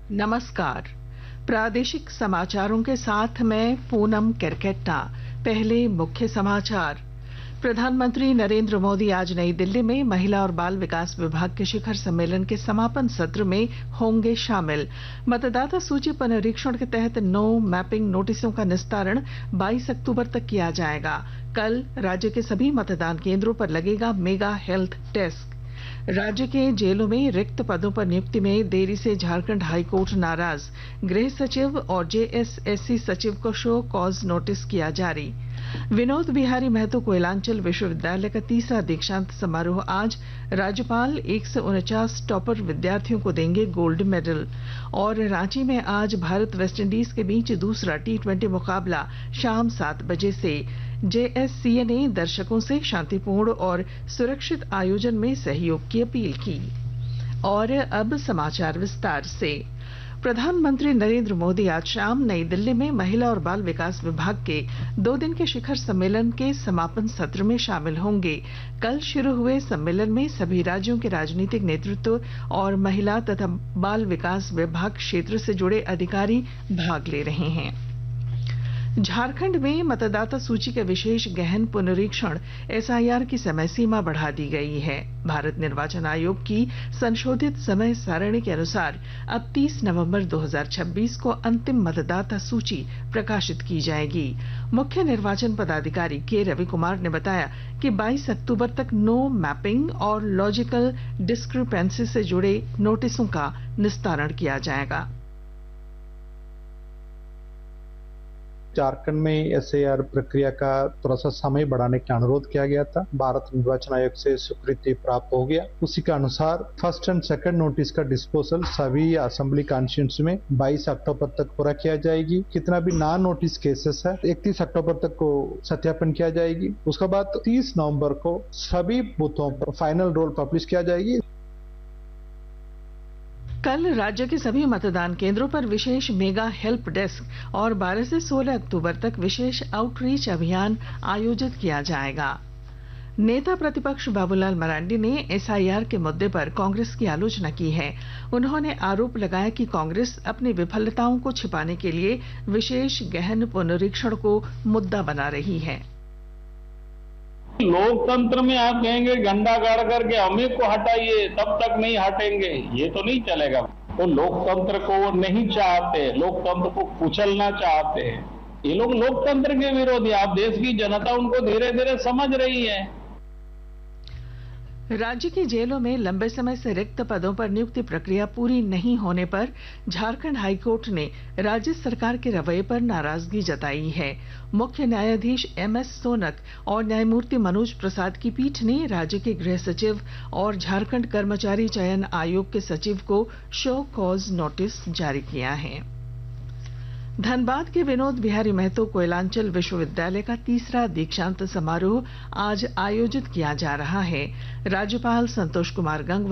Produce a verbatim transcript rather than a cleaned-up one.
नमस्कार। प्रादेशिक समाचारों के साथ मैं पूनम केरकेट्टा। पहले मुख्य समाचार। प्रधानमंत्री नरेंद्र मोदी आज नई दिल्ली में महिला और बाल विकास विभाग के शिखर सम्मेलन के समापन सत्र में होंगे शामिल। मतदाता सूची पुनरीक्षण के तहत नो मैपिंग नोटिसों का निस्तारण बाईस अक्टूबर तक किया जाएगा। कल राज्य के सभी मतदान केंद्रों पर लगेगा मेगा हेल्थ डेस्क। राज्य के जेलों में रिक्त पदों पर नियुक्ति में देरी से झारखंड हाईकोर्ट नाराज। गृह सचिव और जेएसएससी सचिव को शो कॉज नोटिस किया जारी। विनोद बिहारी महतो कोयलांचल विश्वविद्यालय का तीसरा दीक्षांत समारोह आज। राज्यपाल एक सौ उनचास टॉपर विद्यार्थियों को देंगे गोल्ड मेडल। और रांची में आज भारत वेस्टइंडीज के बीच दूसरा टी ट्वेंटी मुकाबला शाम सात बजे से। जेएससीए ने दर्शकों से शांतिपूर्ण और सुरक्षित आयोजन में सहयोग की अपील की। और अब समाचार विस्तार से। प्रधानमंत्री नरेंद्र मोदी आज शाम नई दिल्ली में महिला और बाल विकास विभाग के दो दिन के शिखर सम्मेलन के समापन सत्र में शामिल होंगे। कल शुरू हुए सम्मेलन में सभी राज्यों के राजनीतिक नेतृत्व और महिला तथा बाल विकास विभाग क्षेत्र से जुड़े अधिकारी भाग ले रहे हैं। झारखंड में मतदाता सूची के विशेष गहन पुनरीक्षण एसआईआर की समय सीमा बढ़ा दी गई है। भारत निर्वाचन आयोग की संशोधित समय सारणी के अनुसार अब तीस नवंबर दो हज़ार छब्बीस को अंतिम मतदाता सूची प्रकाशित की जाएगी। मुख्य निर्वाचन पदाधिकारी के रवि कुमार ने बताया कि बाईस अक्टूबर तक नो मैपिंग और लॉजिकल डिस्क्रिपेंसी से जुड़े नोटिसों का निस्तारण किया जाएगा। झारखंड में एसआईआर प्रक्रिया का थोड़ा सा समय बढ़ाने का अनुरोध किया गया था। भारत निर्वाचन आयोग से स्वीकृति प्राप्त हो गया। उसी के अनुसार फर्स्ट एंड सेकंड नोटिस का डिस्पोजल सभी असेंबली कॉन्स्टिट्यूंसी में बाईस अक्टूबर तक पूरा किया जाएगी। कितना भी नॉन नोटिस केसेस है इकतीस अक्टूबर तक को सत्यापन किया जाएगी। उसके बाद तीस नवंबर को सभी बूथों पर फाइनल रोल पब्लिश किया जाएगी। कल राज्य के सभी मतदान केंद्रों पर विशेष मेगा हेल्प डेस्क और बारह से सोलह अक्टूबर तक विशेष आउटरीच अभियान आयोजित किया जाएगा। नेता प्रतिपक्ष बाबूलाल मरांडी ने एसआईआर के मुद्दे पर कांग्रेस की आलोचना की है। उन्होंने आरोप लगाया कि कांग्रेस अपनी विफलताओं को छिपाने के लिए विशेष गहन पुनरीक्षण को मुद्दा बना रही है। लोकतंत्र में आप कहेंगे गंडा गाड़ करके अमीर को हटाइए तब तक नहीं हटेंगे, ये तो नहीं चलेगा। तो लोकतंत्र को वो नहीं चाहते, लोकतंत्र को कुचलना चाहते हैं। ये लोग लोकतंत्र के विरोधी। आप देश की जनता उनको धीरे धीरे समझ रही है। राज्य की जेलों में लंबे समय से रिक्त पदों पर नियुक्ति प्रक्रिया पूरी नहीं होने पर झारखंड हाईकोर्ट ने राज्य सरकार के रवैये पर नाराजगी जताई है। मुख्य न्यायाधीश एम एस सोनक और न्यायमूर्ति मनोज प्रसाद की पीठ ने राज्य के गृह सचिव और झारखंड कर्मचारी चयन आयोग के सचिव को शो कॉज नोटिस जारी किया है। धनबाद के विनोद बिहारी महतो कोयलांचल विश्वविद्यालय का तीसरा दीक्षांत समारोह आज आयोजित किया जा रहा है। राज्यपाल संतोष कुमार गंगवार